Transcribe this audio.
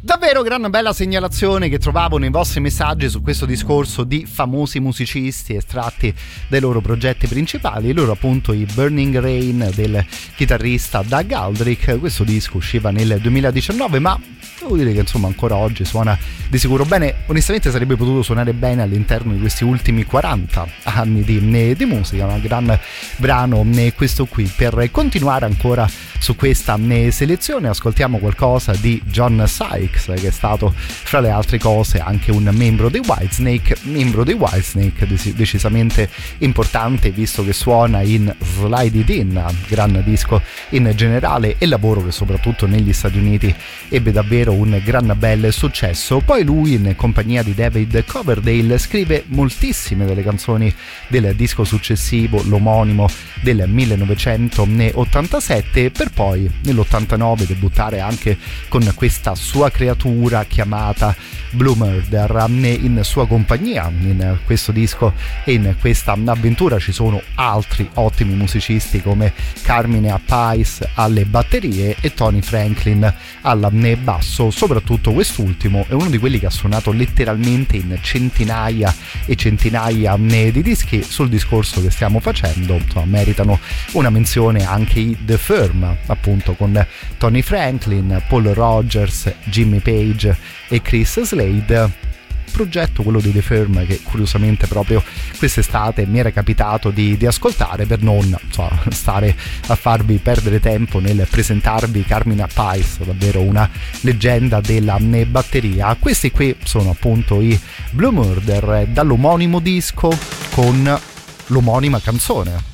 Davvero gran bella segnalazione che trovavo nei vostri messaggi su questo discorso di famosi musicisti estratti dai loro progetti principali. Loro appunto i Burning Rain del chitarrista Doug Aldrich. Questo disco usciva nel 2019, ma devo dire che insomma ancora oggi suona di sicuro bene. Onestamente sarebbe potuto suonare bene all'interno di questi ultimi 40 anni di musica. Un gran brano questo qui. Per continuare ancora su questa selezione ascoltiamo qualcosa di John Sykes, che è stato fra le altre cose anche un membro dei Whitesnake, decisamente importante visto che suona in Slide It In, gran disco in generale e lavoro che soprattutto negli Stati Uniti ebbe davvero un gran bel successo. Poi lui, in compagnia di David Coverdale, scrive moltissime delle canzoni del disco successivo, l'omonimo del 1987, per poi nell'89 debuttare anche con questa sua creatura chiamata Blue Murder. In sua compagnia in questo disco e in questa avventura ci sono altri ottimi musicisti come Carmine Appice alle batterie e Tony Franklin al basso. Soprattutto quest'ultimo è uno di quelli che ha suonato letteralmente in centinaia e centinaia di dischi. Sul discorso che stiamo facendo, insomma, meritano una menzione anche i The Firm, appunto con Tony Franklin, Paul Rogers, Jimmy Page e Chris Slade. Progetto quello di The Firm che curiosamente proprio quest'estate mi era capitato di ascoltare, per non stare a farvi perdere tempo nel presentarvi Carmine Appice, davvero una leggenda della batteria. Questi qui sono appunto i Blue Murder dall'omonimo disco con l'omonima canzone.